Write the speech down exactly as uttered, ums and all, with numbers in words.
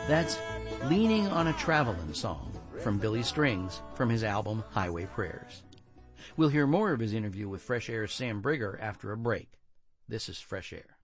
That's Leaning on a Travelin' Song from Billy Strings from his album Highway Prayers. We'll hear more of his interview with Fresh Air's Sam Brigger after a break. This is Fresh Air.